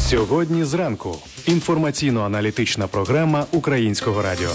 Сьогодні зранку. Інформаційно-аналітична програма Українського радіо.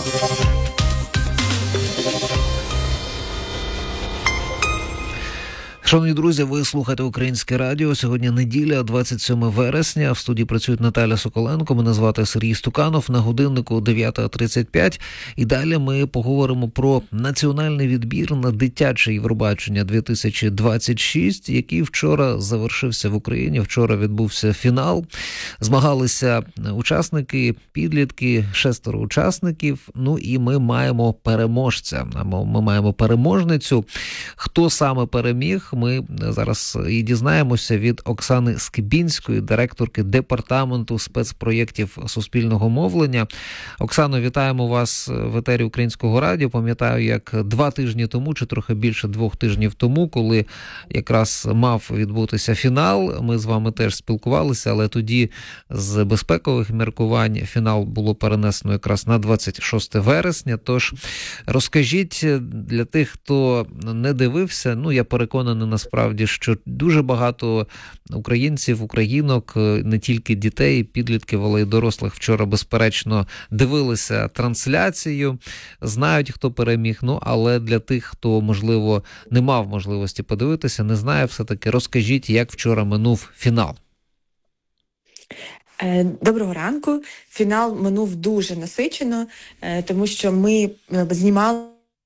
Шановні друзі, ви слухаєте Українське радіо. Сьогодні неділя, 27 вересня. В студії працює Наталя Соколенко. Мене звати Сергій Стуканов. На годиннику 9:35. І далі ми поговоримо про національний відбір на дитяче Євробачення 2026, який вчора завершився в Україні. Вчора відбувся фінал. Змагалися учасники, підлітки, 6 учасників. Ну і ми маємо переможця. Ми маємо переможницю. Хто саме переміг? Ми зараз і дізнаємося від Оксани Скибінської, директорки департаменту спецпроєктів суспільного мовлення. Оксано, вітаємо вас в етері Українського радіо. Пам'ятаю, як 2 тижні тому, чи трохи більше 2 тижнів тому, коли якраз мав відбутися фінал, ми з вами теж спілкувалися, але тоді з безпекових міркувань фінал було перенесено якраз на 26 вересня. Тож розкажіть для тих, хто не дивився, я переконаний насправді, що дуже багато українців, українок, не тільки дітей, підлітків, але й дорослих вчора, безперечно, дивилися трансляцію, знають, хто переміг, але для тих, хто, можливо, не мав можливості подивитися, не знає, все-таки розкажіть, як вчора минув фінал. Доброго ранку. Фінал минув дуже насичено, тому що ми знімали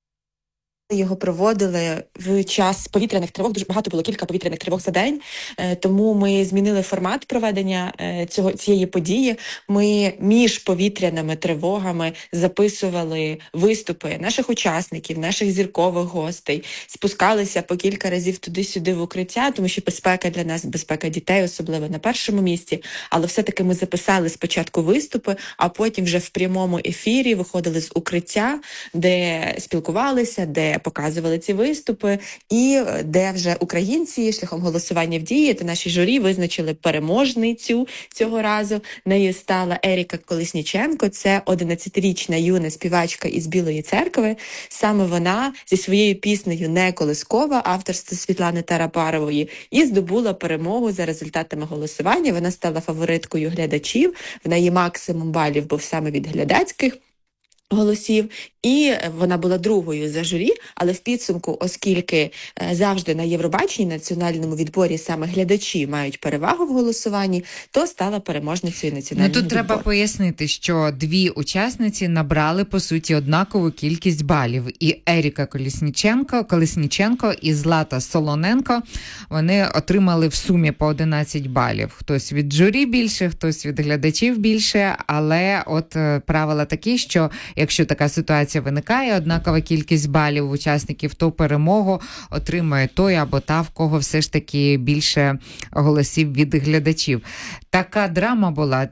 його, проводили в час повітряних тривог, дуже багато було, кілька повітряних тривог за день, тому ми змінили формат проведення цієї події. Ми між повітряними тривогами записували виступи наших учасників, наших зіркових гостей, спускалися по кілька разів туди-сюди в укриття, тому що безпека для нас, безпека дітей особливо на першому місці, але все-таки ми записали спочатку виступи, а потім вже в прямому ефірі виходили з укриття, де спілкувалися, де показували ці виступи, і де вже українці шляхом голосування в Дії та наші журі визначили переможницю цього разу. Нею стала Еріка Колесніченко. Це 11-річна юна співачка із Білої Церкви. Саме вона зі своєю піснею «Не колискова» авторства Світлани Тарабарової і здобула перемогу за результатами голосування. Вона стала фавориткою глядачів. В неї максимум балів був саме від глядацьких голосів, і вона була другою за журі, але в підсумку, оскільки завжди на Євробаченні, національному відборі саме глядачі мають перевагу в голосуванні, то стала переможницею національного відбору. Тут треба пояснити, що 2 учасниці набрали, по суті, однакову кількість балів. І Еріка Колесніченко і Злата Солоненко, вони отримали в сумі по 11 балів. Хтось від журі більше, хтось від глядачів більше, але от правила такі, що якщо така ситуація виникає, однакова кількість балів учасників, то перемогу отримує той або та, в кого все ж таки більше голосів від глядачів. Така драма була.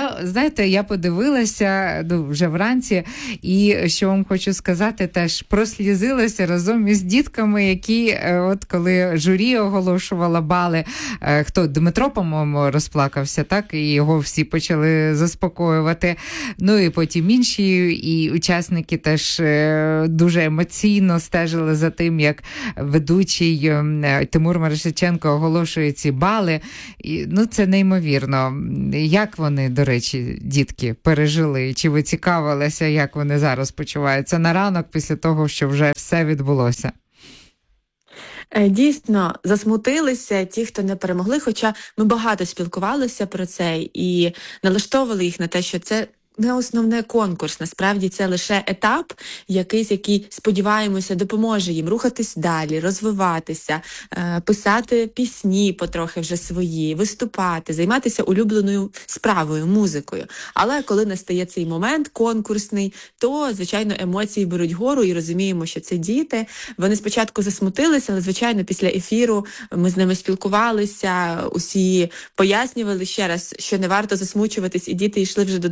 Я подивилася вже вранці, і що вам хочу сказати, теж прослізилася разом із дітками, які от коли журі оголошувала бали, Дмитро, по-моєму, розплакався, так, і його всі почали заспокоювати. І потім інші, і учасники теж дуже емоційно стежили за тим, як ведучий Тимур Мирошниченко оголошує ці бали. І, це неймовірно. Як вони, до речі, дітки, пережили? Чи ви цікавилися, як вони зараз почуваються на ранок після того, що вже все відбулося? Дійсно, засмутилися ті, хто не перемогли, хоча ми багато спілкувалися про це і налаштовували їх на те, що це не основний конкурс, насправді це лише етап якийсь, який, сподіваємося, допоможе їм рухатись далі, розвиватися, писати пісні потрохи вже свої, виступати, займатися улюбленою справою, музикою. Але коли настає цей момент конкурсний, то, звичайно, емоції беруть гору і розуміємо, що це діти. Вони спочатку засмутилися, але, звичайно, після ефіру ми з ними спілкувалися, усі пояснювали ще раз, що не варто засмучуватись, і діти йшли вже додому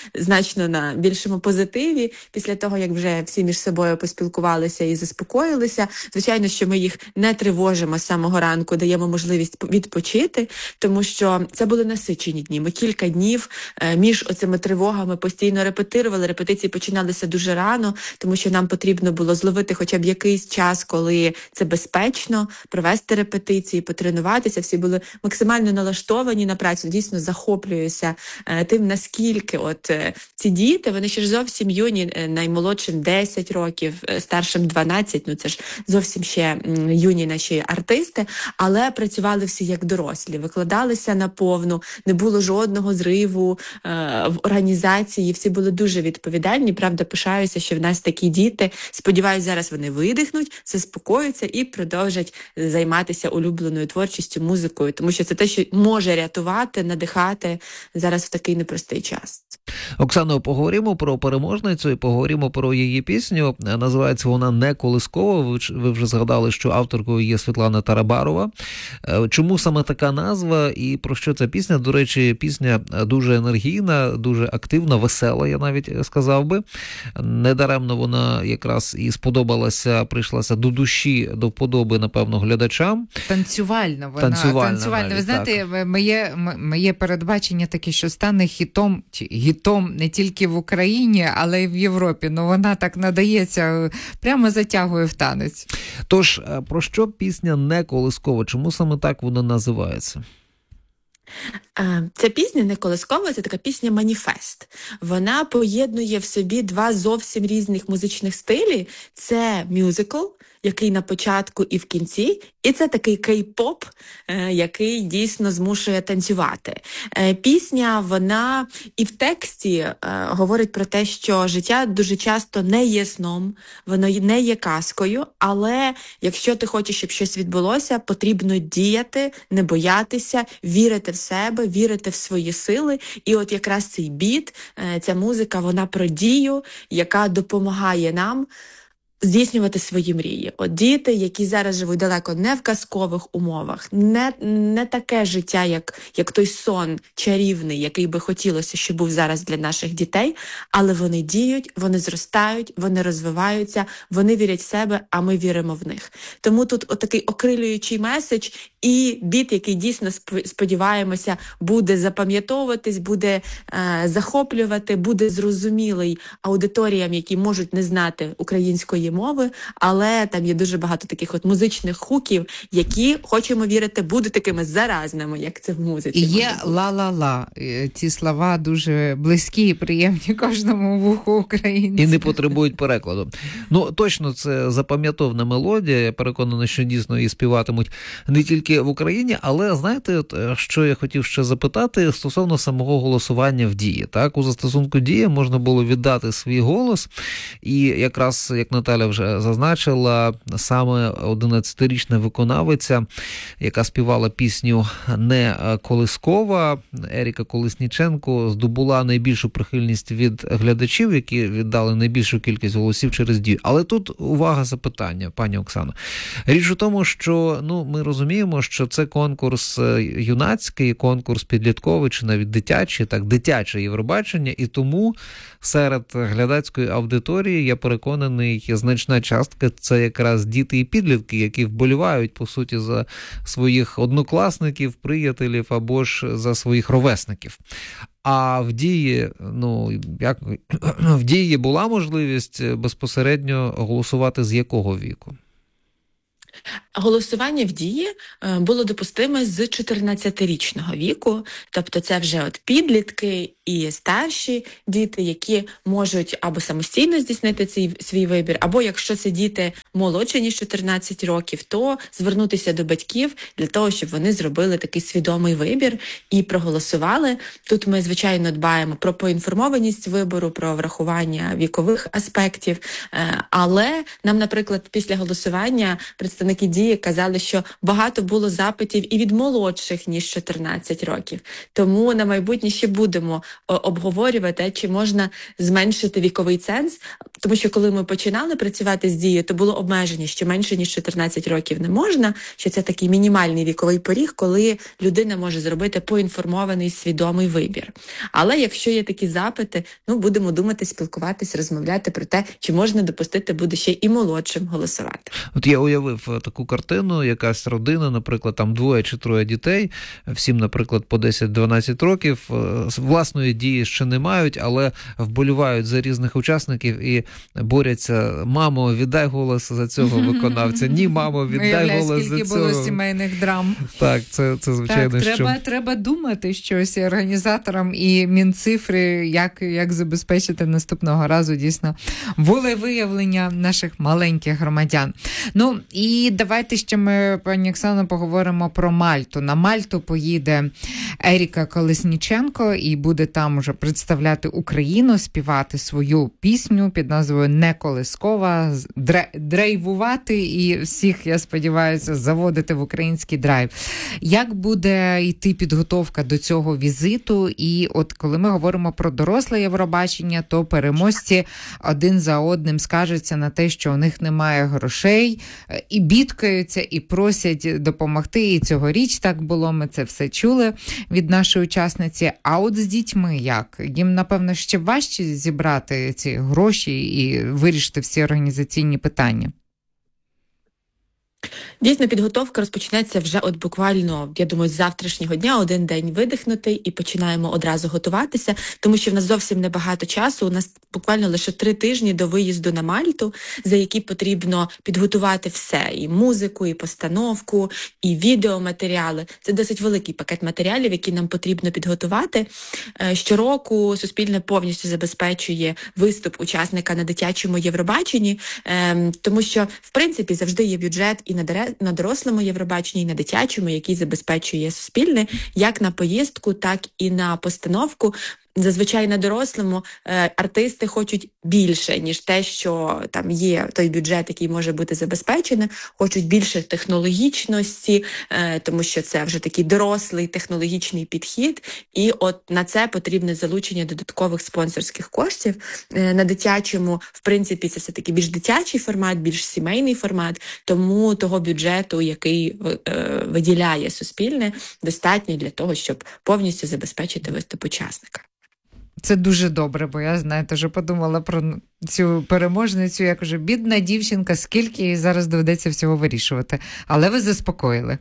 значно на більшому позитиві. Після того, як вже всі між собою поспілкувалися і заспокоїлися, звичайно, що ми їх не тривожимо з самого ранку, даємо можливість відпочити, тому що це були насичені дні. Ми кілька днів між оцими тривогами постійно репетирували. Репетиції починалися дуже рано, тому що нам потрібно було зловити хоча б якийсь час, коли це безпечно, провести репетиції, потренуватися. Всі були максимально налаштовані на працю. Дійсно захоплююся тим, наскільки ці діти, вони ще ж зовсім юні, наймолодшим 10 років, старшим 12, ну це ж зовсім ще юні наші артисти, але працювали всі як дорослі, викладалися наповну, не було жодного зриву в організації, всі були дуже відповідальні. Правда, пишаюся, що в нас такі діти. Сподіваюсь, зараз вони видихнуть, заспокоються і продовжать займатися улюбленою творчістю, музикою, тому що це те, що може рятувати, надихати зараз в такий непростий час. Оксано, поговоримо про переможницю і поговоримо про її пісню. Називається вона «Не колискова». Ви вже згадали, що авторкою є Світлана Тарабарова. Чому саме така назва і про що ця пісня? До речі, пісня дуже енергійна, дуже активна, весела, я навіть сказав би. Недаремно вона якраз і сподобалася, прийшлася до душі, до вподоби, напевно, глядачам. Танцювальна вона. Танцювальна. Ви знаєте, моє передбачення таке, що стане хітом не тільки в Україні, але й в Європі. Ну, вона так надається, прямо затягує в танець. Тож, про що пісня «Не колискова»? Чому саме так вона називається? Ця пісня «Не колискова» – це така пісня-маніфест. Вона поєднує в собі два зовсім різних музичних стилі. Це мюзикл, який на початку і в кінці, і це такий кей-поп, який дійсно змушує танцювати. Пісня, вона і в тексті говорить про те, що життя дуже часто не є сном, воно не є казкою, але якщо ти хочеш, щоб щось відбулося, потрібно діяти, не боятися, вірити в себе, вірити в свої сили. І от якраз цей біт, ця музика, вона про дію, яка допомагає нам здійснювати свої мрії. От діти, які зараз живуть далеко не в казкових умовах, не таке життя, як той сон чарівний, який би хотілося, щоб був зараз для наших дітей, але вони діють, вони зростають, вони розвиваються, вони вірять в себе, а ми віримо в них. Тому тут отакий окрилюючий меседж і біт, який дійсно, сподіваємося, буде запам'ятовуватись, буде захоплювати, буде зрозумілий аудиторіям, які можуть не знати української мови, але там є дуже багато таких от музичних хуків, які, хочемо вірити, будуть такими заразними, як це в музиці. І є ла-ла-ла. Ці слова дуже близькі і приємні кожному вуху українця. І не потребують перекладу. Ну, точно, це запам'ятовна мелодія. Я переконаний, що дійсно її співатимуть не тільки в Україні, але, знаєте, от, що я хотів ще запитати стосовно самого голосування в Дії. Так, у застосунку Дія можна було віддати свій голос, і якраз, як Наталя вже зазначила, саме 11-річна виконавиця, яка співала пісню «Не колискова», Еріка Колесніченко, здобула найбільшу прихильність від глядачів, які віддали найбільшу кількість голосів через Дію. Але тут увага, запитання, пані Оксано. Річ у тому, що ми розуміємо, що це конкурс юнацький, конкурс підлітковий чи навіть дитячий, дитяче Євробачення, і тому серед глядацької аудиторії, я переконаний, значна частка – це якраз діти і підлітки, які вболівають, по суті, за своїх однокласників, приятелів або ж за своїх ровесників. А в Дії, в Дії була можливість безпосередньо голосувати з якого віку? Голосування в Дії було допустиме з 14-річного віку, тобто це вже от підлітки і старші діти, які можуть або самостійно здійснити свій вибір, або якщо це діти молодші, ніж 14 років, то звернутися до батьків для того, щоб вони зробили такий свідомий вибір і проголосували. Тут ми, звичайно, дбаємо про поінформованість вибору, про врахування вікових аспектів, але нам, наприклад, після голосування представники Дії казали, що багато було запитів і від молодших, ніж 14 років. Тому на майбутнє ще будемо обговорювати, чи можна зменшити віковий ценз. Тому що коли ми починали працювати з Дією, то було обмеження, що менше ніж 14 років не можна, що це такий мінімальний віковий поріг, коли людина може зробити поінформований, свідомий вибір. Але якщо є такі запити, будемо думати, спілкуватись, розмовляти про те, чи можна допустити буде ще і молодшим голосувати. От я уявив таку картину, якась родина, наприклад, там 2 чи 3 дітей, всім, наприклад, по 10-12 років, власної Дії ще не мають, але вболівають за різних учасників і борються: мамо, віддай голос за цього виконавця, ні, мамо, віддай голос за цього. Скільки було сімейних драм. Так, це звичайно, так, треба думати щось організаторам і Мінцифри, як забезпечити наступного разу дійсно волевиявлення наших маленьких громадян. І давайте ще ми, пані Оксано, поговоримо про Мальту. На Мальту поїде Еріка Колесніченко і буде там уже представляти Україну, співати свою пісню під назвою «Не колискова», дрейвувати і всіх, я сподіваюся, заводити в український драйв. Як буде йти підготовка до цього візиту? І от коли ми говоримо про доросле Євробачення, то переможці один за одним скаржаться на те, що у них немає грошей, і бідкаються, і просять допомогти. І цьогоріч так було, ми це все чули від нашої учасниці. А от з дітьми як? Їм, напевно, ще важче зібрати ці гроші і вирішити всі організаційні питання. Дійсно, підготовка розпочнеться вже от буквально, я думаю, з завтрашнього дня, один день видихнути і починаємо одразу готуватися, тому що в нас зовсім небагато часу, у нас буквально лише 3 тижні до виїзду на Мальту, за які потрібно підготувати все, і музику, і постановку, і відеоматеріали. Це досить великий пакет матеріалів, які нам потрібно підготувати. Щороку Суспільне повністю забезпечує виступ учасника на дитячому Євробаченні, тому що, в принципі, завжди є бюджет і на дорослому Євробаченні, і на дитячому, який забезпечує Суспільне, як на поїздку, так і на постановку. Зазвичай на дорослому артисти хочуть більше, ніж те, що там є той бюджет, який може бути забезпечений, хочуть більше технологічності, тому що це вже такий дорослий технологічний підхід, і от на це потрібне залучення додаткових спонсорських коштів. На дитячому, в принципі, це все-таки більш дитячий формат, більш сімейний формат, тому того бюджету, який виділяє Суспільне, достатньо для того, щоб повністю забезпечити виступ учасника. Це дуже добре, бо я, знаєте, вже подумала про цю переможницю, як уже бідна дівчинка, скільки їй зараз доведеться всього вирішувати. Але ви заспокоїли.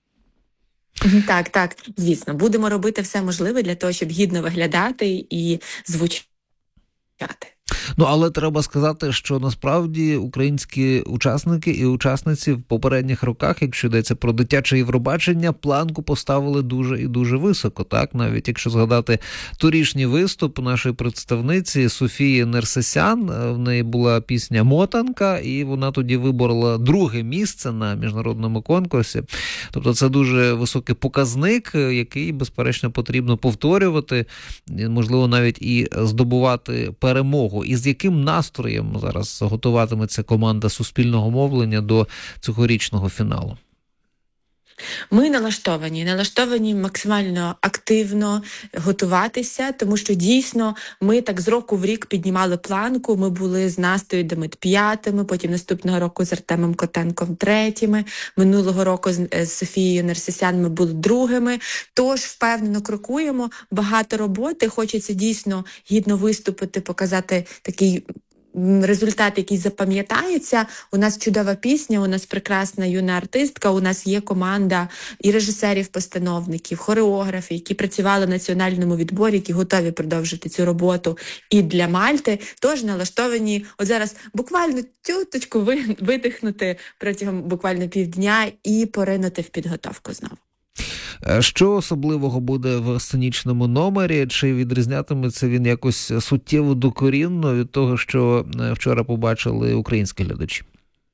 Так, звісно. Будемо робити все можливе для того, щоб гідно виглядати і звучати. Але треба сказати, що насправді українські учасники і учасниці в попередніх роках, якщо йдеться про дитяче Євробачення, планку поставили дуже і дуже високо. Так, навіть якщо згадати торішній виступ нашої представниці Софії Нерсесян, в неї була пісня «Мотанка», і вона тоді виборола 2-ге місце на міжнародному конкурсі. Тобто це дуже високий показник, який, безперечно, потрібно повторювати, можливо, навіть і здобувати перемогу. І з яким настроєм зараз готуватиметься команда Суспільного мовлення до цьогорічного фіналу? Ми налаштовані максимально активно готуватися, тому що дійсно ми так з року в рік піднімали планку, ми були з Настею Демит 5-ми, потім наступного року з Артемом Котенком 3-ми, минулого року з Софією Нерсесян ми були 2-ми, тож впевнено крокуємо, багато роботи, хочеться дійсно гідно виступити, показати такий результат, який запам'ятається. У нас чудова пісня, у нас прекрасна юна артистка, у нас є команда і режисерів-постановників, хореографів, які працювали в національному відборі, які готові продовжити цю роботу і для Мальти. Тож налаштовані от зараз буквально тюточку видихнути протягом буквально півдня і поринути в підготовку знову. Що особливого буде в сценічному номері? Чи відрізнятиметься він якось суттєво докорінно від того, що вчора побачили українські глядачі?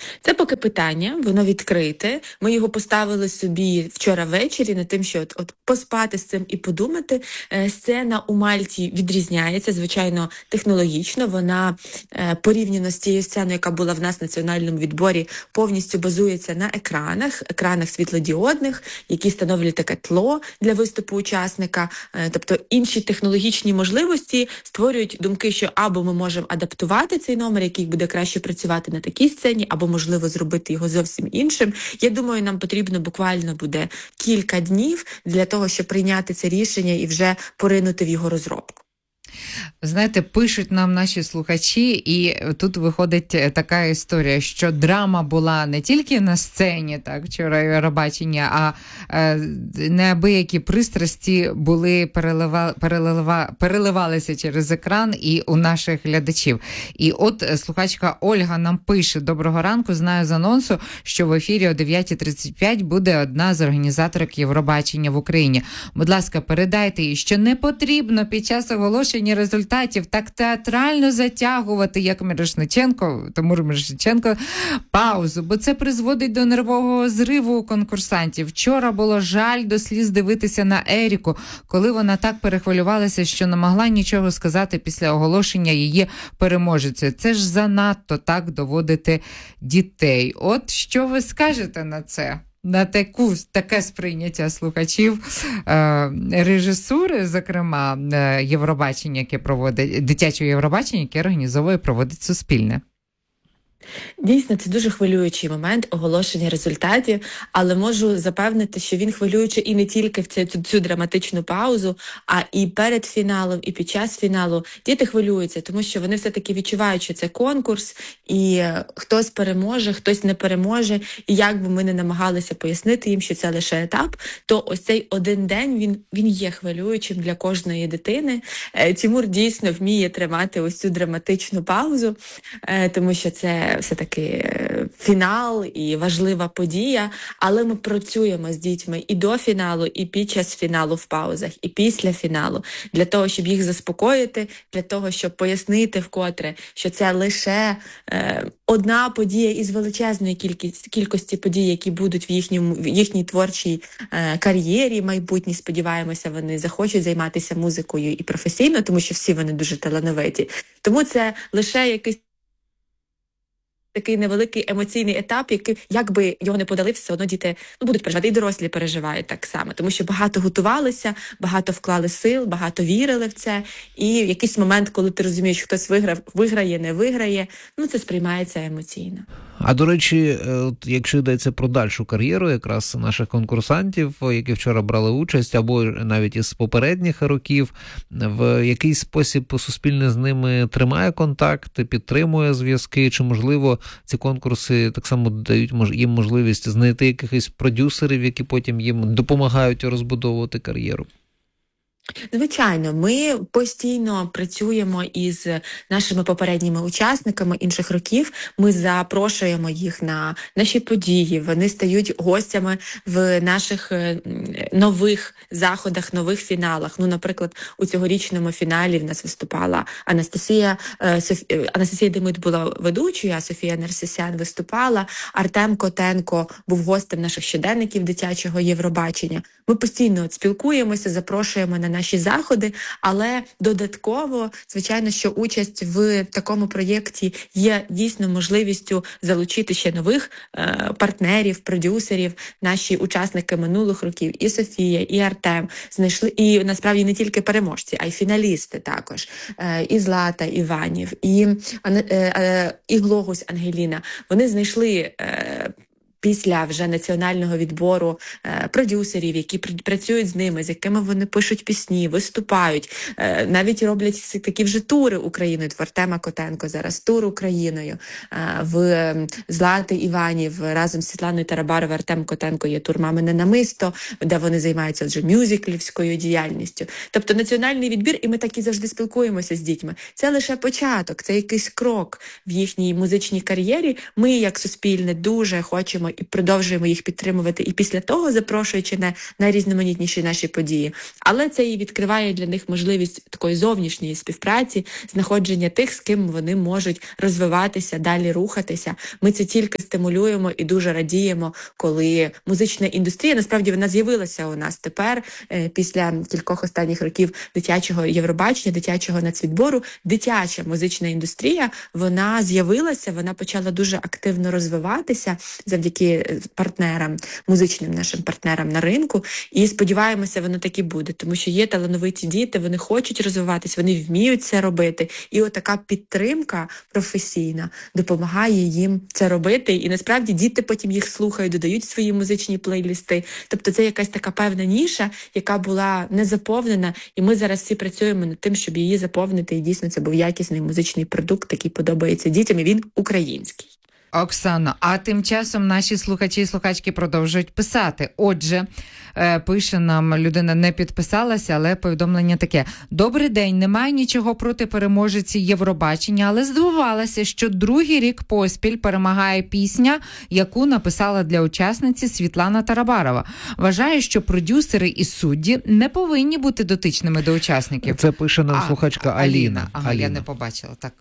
Це поки питання, воно відкрите. Ми його поставили собі вчора ввечері над тим, що от поспати з цим і подумати. Сцена у Мальті відрізняється, звичайно, технологічно. Вона порівняно з тією сценою, яка була в нас в національному відборі, повністю базується на екранах світлодіодних, які становлять таке тло для виступу учасника. Тобто інші технологічні можливості створюють думки, що або ми можемо адаптувати цей номер, який буде краще працювати на такій сцені, або можливо зробити його зовсім іншим. Я думаю, нам потрібно буквально буде кілька днів для того, щоб прийняти це рішення і вже поринути в його розробку. Знаєте, пишуть нам наші слухачі, і тут виходить така історія, що драма була не тільки на сцені, так, вчора Євробачення, а неабиякі пристрасті були переливалися через екран і у наших глядачів. І от слухачка Ольга нам пише: «Доброго ранку, знаю з анонсу, що в ефірі о 9:35 буде одна з організаторок Євробачення в Україні. Будь ласка, передайте їй, що не потрібно під час оголошення результатів так театрально затягувати, як Тимур Мірошниченко, паузу, бо це призводить до нервового зриву у конкурсантів. Вчора було жаль до сліз дивитися на Еріку, коли вона так перехвилювалася, що не могла нічого сказати після оголошення її переможецею. Це ж занадто так доводити дітей». От що ви скажете на це? На таке сприйняття слухачів режисури, зокрема, Євробачення, яке проводить, дитячого Євробачення, яке організовує і проводить Суспільне. Дійсно, це дуже хвилюючий момент оголошення результатів, але можу запевнити, що він хвилюючий і не тільки в цю драматичну паузу, а і перед фіналом, і під час фіналу. Діти хвилюються, тому що вони все-таки відчувають, що це конкурс, і хтось переможе, хтось не переможе. І як би ми не намагалися пояснити їм, що це лише етап, то ось цей один день, він є хвилюючим для кожної дитини. Тимур дійсно вміє тримати ось цю драматичну паузу, тому що це все-таки фінал і важлива подія, але ми працюємо з дітьми і до фіналу, і під час фіналу в паузах, і після фіналу, для того, щоб їх заспокоїти, для того, щоб пояснити вкотре, що це лише одна подія із величезної кількості подій, які будуть в їхній творчій кар'єрі майбутній. Сподіваємося, вони захочуть займатися музикою і професійно, тому що всі вони дуже талановиті. Тому це лише якийсь такий невеликий емоційний етап, який, як би його не подали, все одно діти будуть переживати, і дорослі переживають так само, тому що багато готувалися, багато вклали сил, багато вірили в це, і в якийсь момент, коли ти розумієш, що хтось виграє, не виграє, це сприймається емоційно. А до речі, якщо йдеться про дальшу кар'єру якраз наших конкурсантів, які вчора брали участь, або навіть із попередніх років, в який спосіб Суспільне з ними тримає контакт, підтримує зв'язки, чи, можливо, ці конкурси так само дають їм можливість знайти якихось продюсерів, які потім їм допомагають розбудовувати кар'єру? Звичайно, ми постійно працюємо із нашими попередніми учасниками інших років. Ми запрошуємо їх на наші події. Вони стають гостями в наших нових заходах, нових фіналах. Наприклад, у цьогорічному фіналі в нас виступала Анастасія Демид була ведучою, а Софія Нерсесян виступала. Артем Котенко був гостем наших щоденників дитячого Євробачення. Ми постійно спілкуємося, запрошуємо на наші заходи, але додатково, звичайно, що участь в такому проєкті є дійсно можливістю залучити ще нових партнерів, продюсерів. Наші учасники минулих років, і Софія, і Артем, знайшли, і насправді не тільки переможці, а й фіналісти також, і Злата Іванів, і Глогусь Ангеліна. Вони знайшли після вже національного відбору продюсерів, які працюють з ними, з якими вони пишуть пісні, виступають, навіть роблять такі вже тури Україною. В Артема Котенко зараз тур Україною, в Злати Іванів разом з Світланою Тарабаровою Артем Котенко є тур «Мамине намисто», де вони займаються вже мюзиклівською діяльністю. Тобто національний відбір, і ми так і завжди спілкуємося з дітьми. Це лише початок, це якийсь крок в їхній музичній кар'єрі. Ми, як Суспільне, дуже хочемо і продовжуємо їх підтримувати і після того, запрошуючи на найрізноманітніші наші події. Але це і відкриває для них можливість такої зовнішньої співпраці, знаходження тих, з ким вони можуть розвиватися, далі рухатися. Ми це тільки стимулюємо і дуже радіємо, коли музична індустрія, насправді вона з'явилася у нас тепер, після кількох останніх років дитячого Євробачення, дитячого нацвідбору. Дитяча музична індустрія, вона з'явилася, вона почала дуже активно розвиватися завдяки партнерам, музичним нашим партнерам на ринку. І сподіваємося, воно так і буде, тому що є талановиті діти, вони хочуть розвиватися, вони вміють це робити. І отака підтримка професійна допомагає їм це робити. І насправді діти потім їх слухають, додають свої музичні плейлісти. Тобто це якась така певна ніша, яка була не заповнена, і ми зараз всі працюємо над тим, щоб її заповнити, і дійсно це був якісний музичний продукт, який подобається дітям, і він український. Оксано, а тим часом наші слухачі і слухачки продовжують писати. Отже, пише нам, людина не підписалася, але повідомлення таке. Добрий день, немає нічого проти переможиці Євробачення, але здивувалася, що другий рік поспіль перемагає пісня, яку написала для учасниці Світлана Тарабарова. Вважаю, що продюсери і судді не повинні бути дотичними до учасників. Це пише нам слухачка Аліна. Ага, я не побачила, так.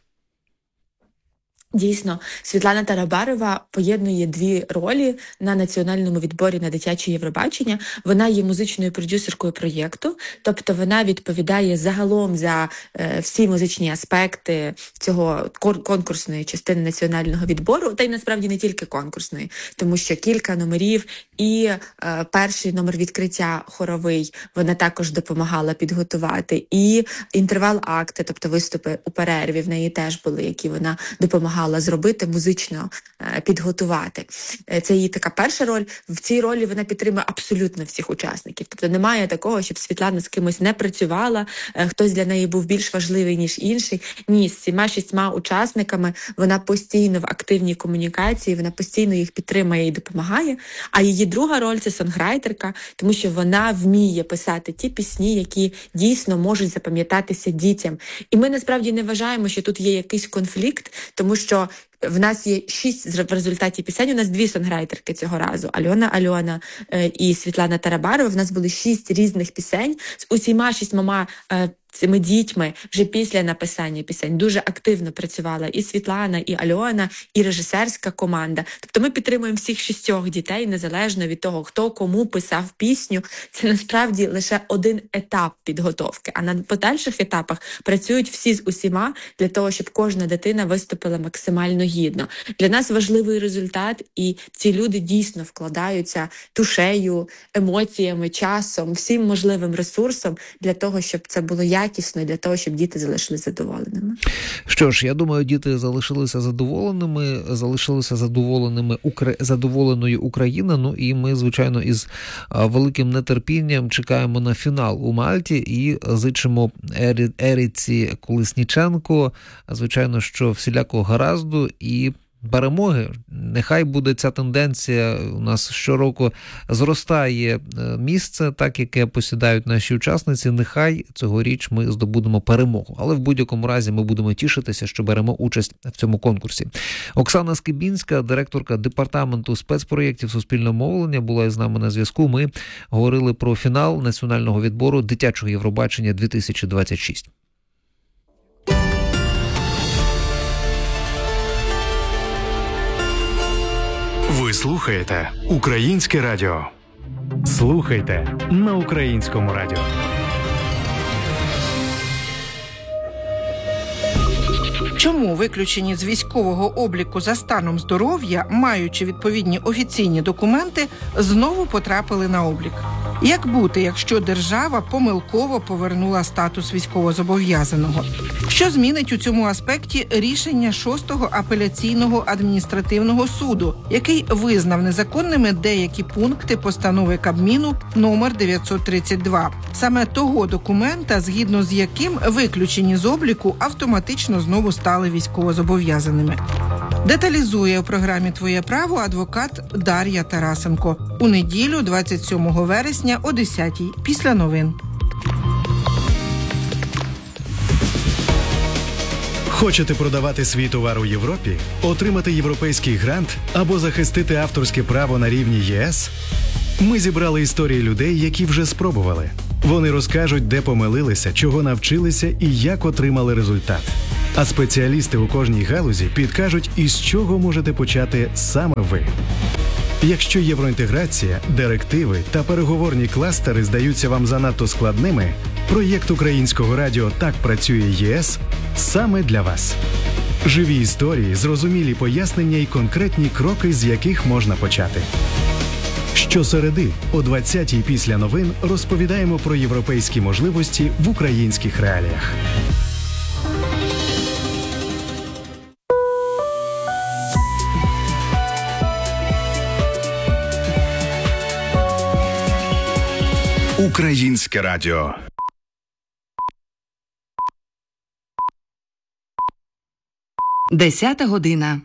Дійсно, Світлана Тарабарова поєднує дві ролі на національному відборі на дитяче Євробачення. Вона є музичною продюсеркою проєкту, тобто вона відповідає загалом за всі музичні аспекти цього конкурсної частини національного відбору, та й насправді не тільки конкурсної, тому що кілька номерів і перший номер відкриття хоровий вона також допомагала підготувати, і інтервал-акти, тобто виступи у перерві в неї теж були, які вона допомагала зробити, музично підготувати. Це її така перша роль. В цій ролі вона підтримує абсолютно всіх учасників. Тобто немає такого, щоб Світлана з кимось не працювала, хтось для неї був більш важливий, ніж інший. Ні, з 7-6 учасниками вона постійно в активній комунікації, вона постійно їх підтримує і допомагає. А її друга роль – це сонграйтерка, тому що вона вміє писати ті пісні, які дійсно можуть запам'ятатися дітям. І ми насправді не вважаємо, що тут є якийсь конфлікт, тому що в нас є 6 в результаті пісень, у нас 2 сонграйтерки цього разу, Альона і Світлана Тарабарова. В нас були 6 різних пісень з усіма 6 цими дітьми вже після написання пісень дуже активно працювала і Світлана, і Альона, і режисерська команда. Тобто ми підтримуємо всіх 6 дітей, незалежно від того, хто кому писав пісню. Це насправді лише один етап підготовки, а на подальших етапах працюють всі з усіма для того, щоб кожна дитина виступила максимально гідно. Для нас важливий результат, і ці люди дійсно вкладаються душею, емоціями, часом, всім можливим ресурсом для того, щоб це було якісно, для того, щоб діти залишилися задоволеними. Що ж, я думаю, діти залишилися задоволеною Україна, ну і ми, звичайно, із великим нетерпінням чекаємо на фінал у Мальті і зичимо Еріці Колесніченко, звичайно, що всілякого гаразду і перемоги. Нехай буде ця тенденція, у нас щороку зростає місце, так, яке посідають наші учасниці, нехай цьогоріч ми здобудемо перемогу. Але в будь-якому разі ми будемо тішитися, що беремо участь в цьому конкурсі. Оксана Скибінська, директорка департаменту спецпроєктів суспільного мовлення, була із нами на зв'язку. Ми говорили про фінал національного відбору дитячого Євробачення 2026. Ви слухаєте Українське радіо. Слухайте на Українському радіо. Чому виключені з військового обліку за станом здоров'я, маючи відповідні офіційні документи, знову потрапили на облік? Як бути, якщо держава помилково повернула статус військовозобов'язаного? Що змінить у цьому аспекті рішення 6-го апеляційного адміністративного суду, який визнав незаконними деякі пункти постанови Кабміну номер 932, саме того документа, згідно з яким виключені з обліку автоматично знову стали військовозобов'язаними? Деталізує у програмі «Твоє право» адвокат Дар'я Тарасенко. У неділю, 27 вересня о 10-й, після новин. Хочете продавати свій товар у Європі, отримати європейський грант або захистити авторське право на рівні ЄС? Ми зібрали історії людей, які вже спробували. Вони розкажуть, де помилилися, чого навчилися і як отримали результат. А спеціалісти у кожній галузі підкажуть, із чого можете почати саме ви. Якщо євроінтеграція, директиви та переговорні кластери здаються вам занадто складними, проєкт Українського радіо «Так працює ЄС» саме для вас. Живі історії, зрозумілі пояснення і конкретні кроки, з яких можна почати. Щосереди о 20-й після новин розповідаємо про європейські можливості в українських реаліях. Українське радіо. Десята година.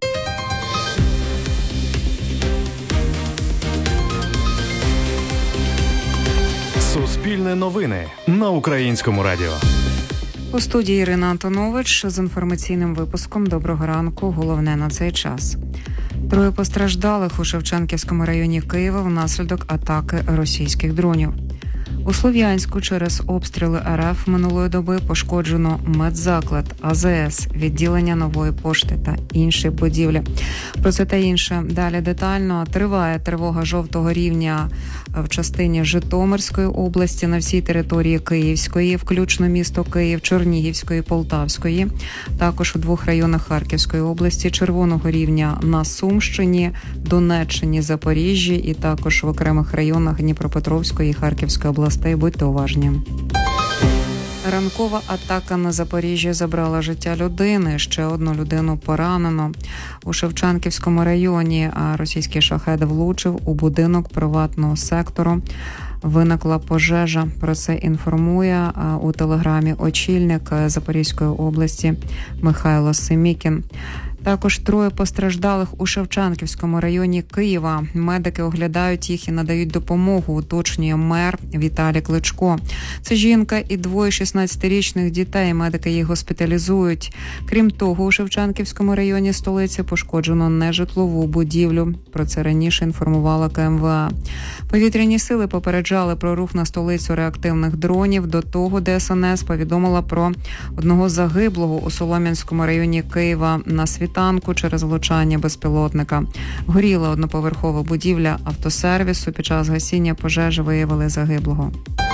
Суспільне новини на Українському радіо. У студії Ірина Антонович з інформаційним випуском «Доброго ранку». Головне на цей час. 3 постраждалих у Шевченківському районі Києва внаслідок атаки російських дронів. У Слов'янську через обстріли РФ минулої доби пошкоджено медзаклад, АЗС, відділення Нової пошти та інші будівлі. Про це та інше далі детально. Триває тривога жовтого рівня в частині Житомирської області, на всій території Київської, включно місто Київ, Чернігівської, Полтавської. Також у 2 районах Харківської області, червоного рівня на Сумщині, Донеччині, Запоріжжі і також в окремих районах Дніпропетровської і Харківської областей. Будьте уважні. Ранкова атака на Запоріжжі забрала життя людини. Ще одну людину поранено. У Шевченківському районі російський шахед влучив у будинок приватного сектору. Виникла пожежа. Про це інформує у телеграмі очільник Запорізької області Михайло Семікін. Також 3 постраждалих у Шевченківському районі Києва. Медики оглядають їх і надають допомогу, уточнює мер Віталій Кличко. Це жінка і 2 16-річних дітей. Медики їх госпіталізують. Крім того, у Шевченківському районі столиці пошкоджено нежитлову будівлю. Про це раніше інформувала КМВА. Повітряні сили попереджали про рух на столицю реактивних дронів. До того ДСНС повідомила про одного загиблого у Солом'янському районі Києва на світанку через влучання безпілотника. Горіла одноповерхова будівля автосервісу. Під час гасіння пожежі виявили загиблого.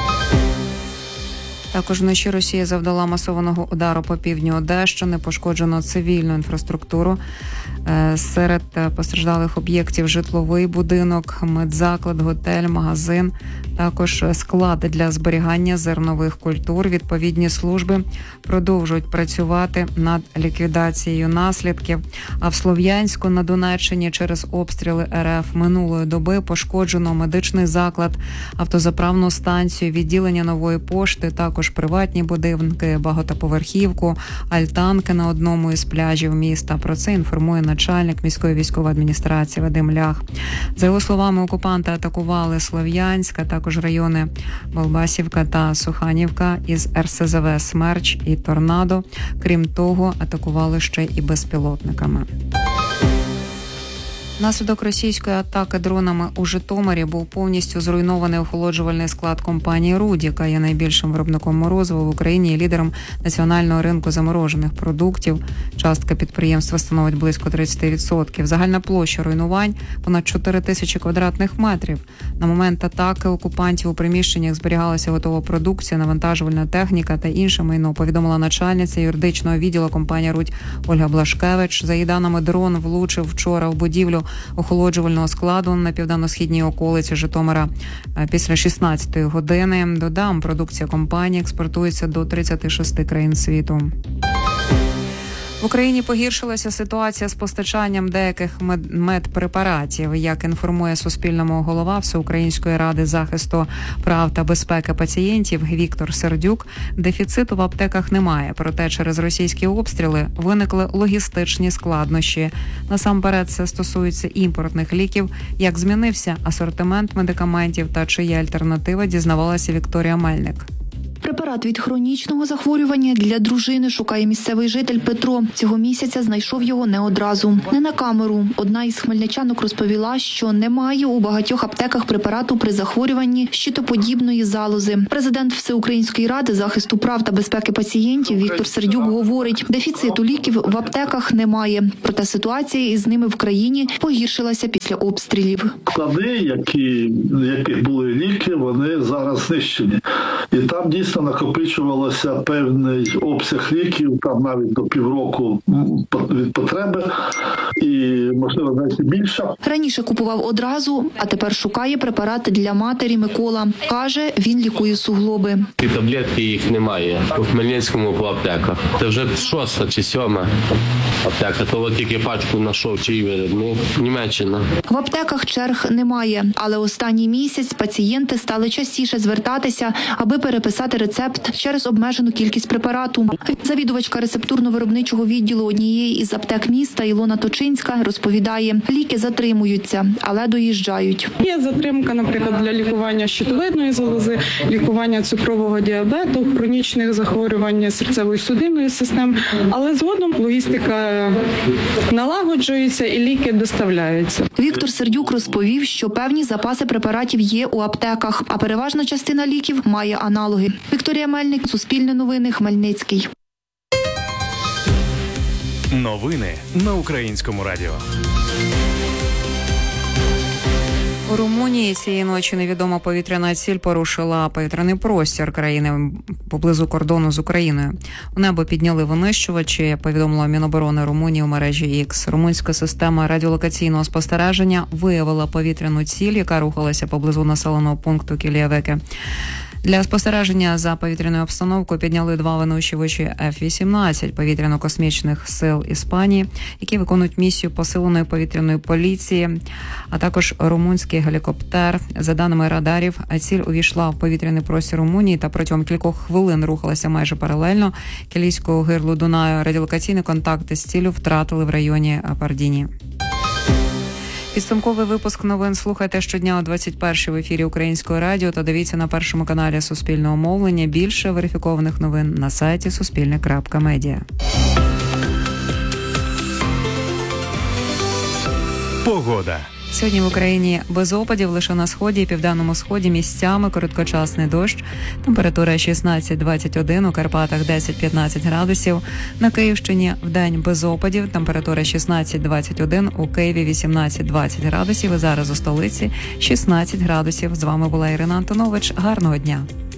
Також вночі Росія завдала масованого удару по півдню Одещини, пошкоджено цивільну інфраструктуру. Серед постраждалих об'єктів житловий будинок, медзаклад, готель, магазин, також склад для зберігання зернових культур. Відповідні служби продовжують працювати над ліквідацією наслідків. А в Слов'янську на Донеччині через обстріли РФ минулої доби пошкоджено медичний заклад, автозаправну станцію, відділення Нової пошти, також приватні будинки, багатоповерхівку, альтанки на одному із пляжів міста. Про це інформує начальник міської військової адміністрації Вадим Лях. За його словами, окупанти атакували Слов'янськ, а також райони Болбасівка та Суханівка із РСЗВ «Смерч» і «Торнадо». Крім того, атакували ще і безпілотниками. Внаслідок російської атаки дронами у Житомирі був повністю зруйнований охолоджувальний склад компанії «Руд», яка є найбільшим виробником морозива в Україні і лідером національного ринку заморожених продуктів. Частка підприємства становить близько 30%. Загальна площа руйнувань – понад 4 тисячі квадратних метрів. На момент атаки окупантів у приміщеннях зберігалася готова продукція, навантажувальна техніка та інше майно, повідомила начальниця юридичного відділу компанії «Руд» Ольга Блашкевич. За її даними, дрон влучив вчора в будівлю охолоджувального складу на південно-східній околиці Житомира після 16-ї години. Додам, продукція компанії експортується до 36 країн світу. В Україні погіршилася ситуація з постачанням деяких медпрепаратів. Як інформує Суспільному голова Всеукраїнської ради захисту прав та безпеки пацієнтів Віктор Сердюк, дефіциту в аптеках немає. Проте через російські обстріли виникли логістичні складнощі. Насамперед це стосується імпортних ліків. Як змінився асортимент медикаментів та чи є альтернатива, дізнавалася Вікторія Мельник. Препарат від хронічного захворювання для дружини шукає місцевий житель Петро. Цього місяця знайшов його не одразу. Не на камеру. Одна із хмельничанок розповіла, що немає у багатьох аптеках препарату при захворюванні щитоподібної залози. Президент Всеукраїнської ради захисту прав та безпеки пацієнтів Віктор Сердюк говорить, дефіциту ліків в аптеках немає. Проте ситуація із ними в країні погіршилася після обстрілів. Склади, яких були ліки, вони зараз знищені. І там дійсно накопичувалося певний обсяг ліків, там навіть до півроку від потреби, і, можливо, навіть більше. Раніше купував одразу, а тепер шукає препарат для матері Микола. Каже, він лікує суглоби. Ті таблетки, їх немає. У Хмельницькому по аптеках. Це вже 6 чи 7 аптека. То от тільки пачку знайшов, чий виробник. Німеччина. В аптеках черг немає, але останній місяць пацієнти стали частіше звертатися, аби переписати рецепт через обмежену кількість препарату. Завідувачка рецептурно-виробничого відділу однієї із аптек міста Ілона Точинська розповідає, ліки затримуються, але доїжджають. Є затримка, наприклад, для лікування щитовидної залози, лікування цукрового діабету, хронічних захворювань серцево-судинної системи, але згодом логістика налагоджується і ліки доставляються. Віктор Сердюк розповів, що певні запаси препаратів є у аптеках, а переважна частина ліків має аналоги. Вікторія Мельник, Суспільне новини, Хмельницький. Новини на Українському радіо. У Румунії цієї ночі невідома повітряна ціль порушила повітряний простір країни поблизу кордону з Україною. У небо підняли винищувачі, повідомило Міноборони Румунії у мережі X. Румунська система радіолокаційного спостереження виявила повітряну ціль, яка рухалася поблизу населеного пункту Кіліявеке. Для спостереження за повітряною обстановкою підняли 2 винищувачі F-18 повітряно-космічних сил Іспанії, які виконують місію посиленої повітряної поліції, а також румунський гелікоптер. За даними радарів, ціль увійшла в повітряний простір Румунії та протягом кількох хвилин рухалася майже паралельно Кілійського гирлу Дунаю. Радіолокаційні контакти з ціллю втратили в районі Пардіні. Підсумковий випуск новин слухайте щодня о 21-й в ефірі Українського радіо та дивіться на першому каналі Суспільного мовлення. Більше верифікованих новин на сайті suspilne.media. Погода. Сьогодні в Україні без опадів, лише на сході і південному сході місцями короткочасний дощ. Температура 16-21, у Карпатах 10-15 градусів. На Київщині вдень без опадів, температура 16-21, у Києві 18-20 градусів. І зараз у столиці 16 градусів. З вами була Ірина Антонович. Гарного дня.